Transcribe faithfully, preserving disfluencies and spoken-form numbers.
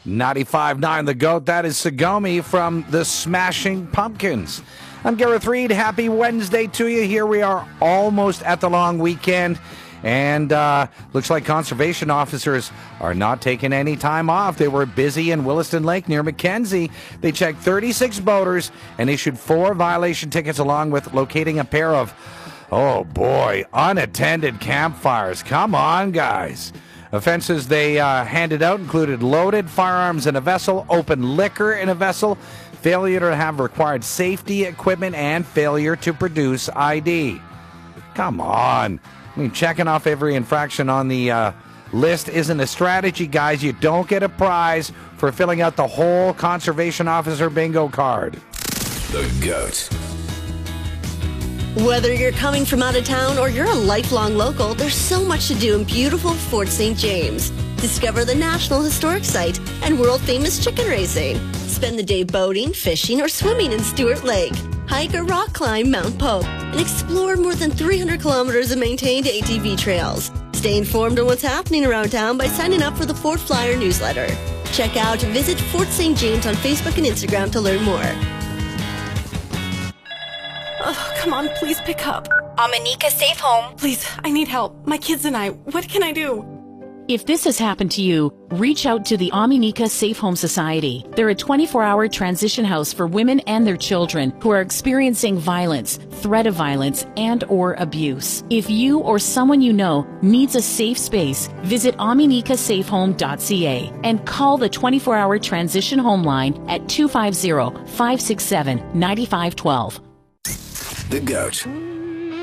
ninety-five point nine The Goat. That is Sagomi from the Smashing Pumpkins. I'm Gareth Reed. Happy Wednesday to you. Here we are almost at the long weekend. And uh, looks like conservation officers are not taking any time off. They were busy in Williston Lake near Mackenzie. They checked thirty-six boaters and issued four violation tickets along with locating a pair of, oh boy, unattended campfires. Come on, guys. Offenses they uh, handed out included loaded firearms in a vessel, open liquor in a vessel, failure to have required safety equipment, and failure to produce I D. Come on. I mean, checking off every infraction on the uh, list isn't a strategy, guys. You don't get a prize for filling out the whole conservation officer bingo card. The Goat. Whether you're coming from out of town or you're a lifelong local, there's so much to do in beautiful Fort Saint James. Discover the National Historic Site and world-famous chicken racing. Spend the day boating, fishing, or swimming in Stewart Lake. Hike or rock climb Mount Pope and explore more than three hundred kilometers of maintained A T V trails. Stay informed on what's happening around town by signing up for the Fort Flyer newsletter. Check out Visit Fort Saint James on Facebook and Instagram to learn more. Oh, come on, please pick up. Amanika Safe Home. Please, I need help. My kids and I. What can I do? If this has happened to you, reach out to the Amanika Safe Home Society. They're a twenty-four hour transition house for women and their children who are experiencing violence, threat of violence, and or abuse. If you or someone you know needs a safe space, visit amanika safe home dot c a and call the twenty-four hour transition home line at two five zero, five six seven, nine five one two. The Goat.